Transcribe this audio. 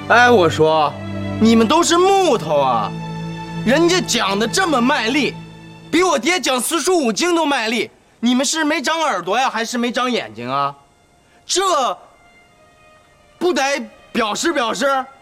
哎，我说，你们都是木头啊，人家讲的这么卖力，比我爹讲四书五经都卖力，你们是没长耳朵呀，还是没长眼睛啊？这不得表示表示？